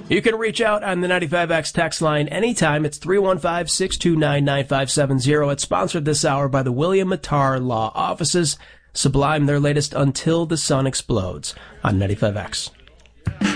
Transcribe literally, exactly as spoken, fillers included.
You can reach out on the ninety-five X text line anytime. It's three one five, six two nine, nine five seven zero. It's sponsored this hour by the William Mattar Law Offices. Sublime, their latest Until the Sun Explodes on ninety-five X.